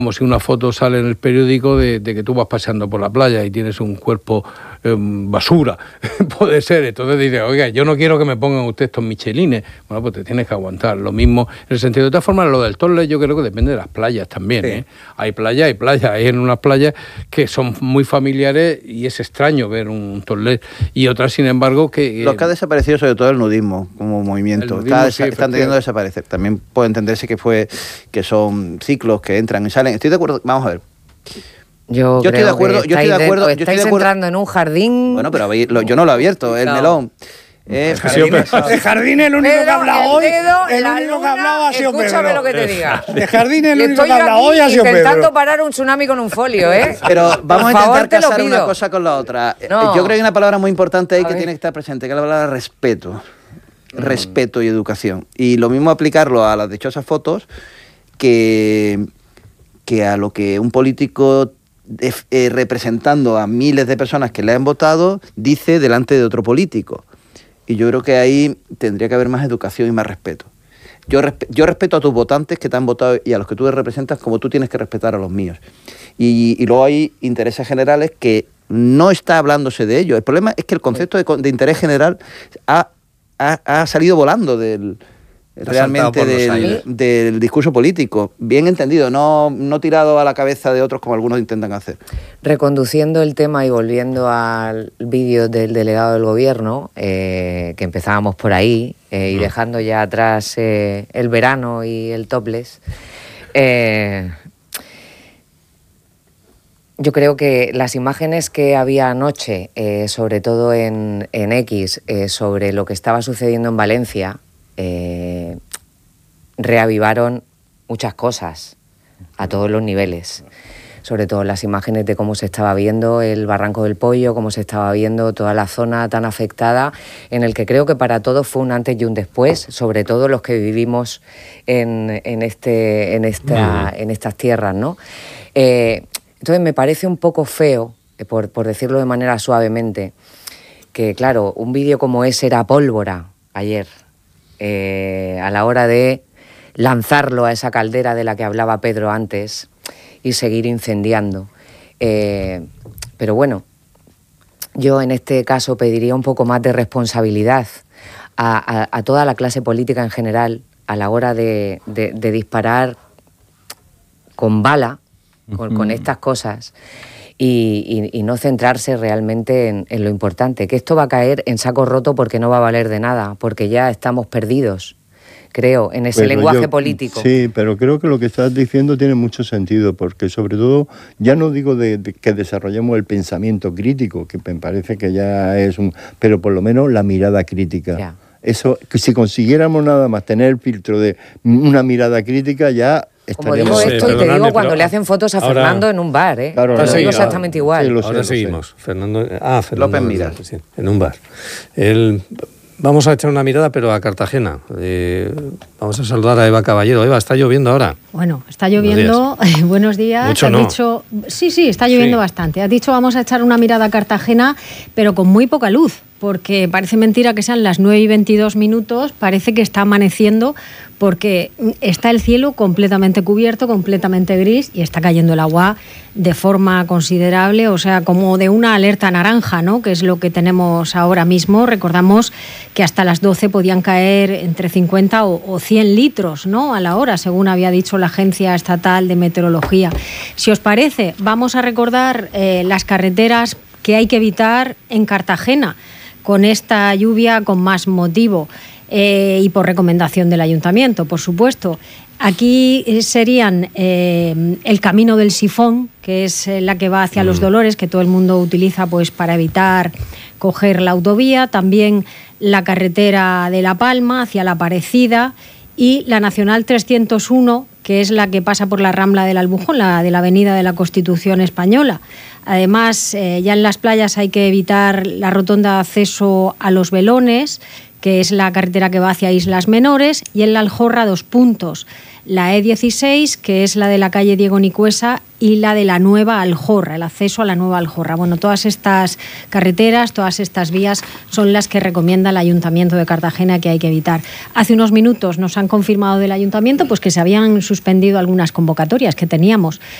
como si una foto sale en el periódico de que tú vas paseando por la playa y tienes un cuerpo basura, puede ser. Entonces dices, oiga, yo no quiero que me pongan usted estos michelines. Bueno, pues te tienes que aguantar. Lo mismo en el sentido. De todas formas, lo del topless yo creo que depende de las playas también, sí. Hay playas. Hay en unas playas que son muy familiares y es extraño ver un topless. Y otras, sin embargo, que... Los que ha desaparecido sobre todo el nudismo como movimiento. Están teniendo a desaparecer. También puede entenderse que son ciclos que entran y salen. Estoy de acuerdo. Vamos a ver. Yo estoy de acuerdo. Estáis entrando en un jardín. Bueno, pero yo no lo he abierto, el melón. El jardín es el único que ha hablado hoy. El único que ha hablado ha sido Pedro. Escúchame lo que te diga. El jardín es el único que ha hablado hoy ha sido Pedro. Estoy intentando parar un tsunami con un folio, ¿eh? Pero vamos a intentar casar una cosa con la otra. No. Yo creo que hay una palabra muy importante ahí que tiene que estar presente, que es la palabra respeto. Respeto y educación. Y lo mismo aplicarlo a las dichosas fotos que a lo que un político representando a miles de personas que le han votado dice delante de otro político. Y yo creo que ahí tendría que haber más educación y más respeto. Yo respeto a tus votantes que te han votado y a los que tú representas como tú tienes que respetar a los míos. Y luego hay intereses generales que no está hablándose de ellos. El problema es que el concepto de interés general ha salido volando del discurso político, bien entendido, no tirado a la cabeza de otros como algunos intentan hacer. Reconduciendo el tema y volviendo al vídeo del delegado del gobierno, que empezábamos por ahí, y dejando ya atrás el verano y el topless, yo creo que las imágenes que había anoche, sobre todo en X, sobre lo que estaba sucediendo en Valencia, reavivaron muchas cosas a todos los niveles, sobre todo las imágenes de cómo se estaba viendo el Barranco del Pollo, cómo se estaba viendo toda la zona tan afectada, en el que creo que para todos fue un antes y un después, sobre todo los que vivimos en estas tierras, ¿no? Entonces me parece un poco feo, por decirlo de manera suavemente, que claro, un vídeo como ese era pólvora ayer, a la hora de lanzarlo a esa caldera de la que hablaba Pedro antes y seguir incendiando. Pero bueno, yo en este caso pediría un poco más de responsabilidad a toda la clase política en general a la hora de disparar con bala, con estas cosas, y no centrarse realmente en lo importante, que esto va a caer en saco roto porque no va a valer de nada, porque ya estamos perdidos, creo, en ese lenguaje político. Sí, pero creo que lo que estás diciendo tiene mucho sentido, porque sobre todo, ya no digo de que desarrollemos el pensamiento crítico, que me parece que ya es pero por lo menos la mirada crítica. Ya. Eso, que si consiguiéramos nada más tener el filtro de una mirada crítica, ya... Como digo esto y te digo cuando le hacen fotos a Fernando en un bar, ¿eh? Claro, no exactamente igual. Sí, ahora seguimos. Fernando López Miras. Sí, en un bar. Vamos a echar una mirada, pero a Cartagena. Vamos a saludar a Eva Caballero. Eva, ¿está lloviendo ahora? Bueno, está lloviendo. Buenos días. Mucho Has no. dicho, sí, está lloviendo bastante. Has dicho vamos a echar una mirada a Cartagena, pero con muy poca luz, porque parece mentira que sean las 9:22, parece que está amaneciendo, porque está el cielo completamente cubierto, completamente gris, y está cayendo el agua de forma considerable, o sea, como de una alerta naranja, ¿no?, que es lo que tenemos ahora mismo. Recordamos que hasta las 12 podían caer entre 50 o 100 litros, ¿no?, a la hora, según había dicho la Agencia Estatal de Meteorología. Si os parece, vamos a recordar las carreteras que hay que evitar en Cartagena con esta lluvia con más motivo. Y por recomendación del Ayuntamiento, por supuesto. Aquí serían el Camino del Sifón, que es la que va hacia Los Dolores, que todo el mundo utiliza pues para evitar coger la autovía, también la carretera de La Palma hacia La Parecida y la Nacional 301, que es la que pasa por la Rambla del Albujón, la de la Avenida de la Constitución Española. Además, ya en las playas hay que evitar la rotonda de acceso a Los Velones, que es la carretera que va hacia Islas Menores, y en La Aljorra 2 puntos. La E16, que es la de la calle Diego Nicuesa, y la de la Nueva Aljorra, el acceso a la Nueva Aljorra. Bueno, todas estas carreteras, todas estas vías son las que recomienda el Ayuntamiento de Cartagena que hay que evitar. Hace unos minutos nos han confirmado del Ayuntamiento pues que se habían suspendido algunas convocatorias que teníamos